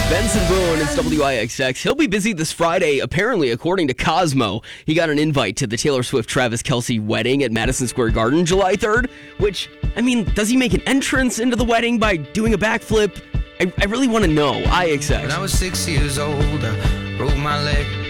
Benson Boone, it's WIXX. He'll be busy this Friday, apparently, according to Cosmo. He got an invite to the Taylor Swift-Travis Kelce wedding at Madison Square Garden July 3rd, which, I mean, does he make an entrance into the wedding by doing a backflip? I really want to know. IXX. When I was 6 years old, I broke my leg.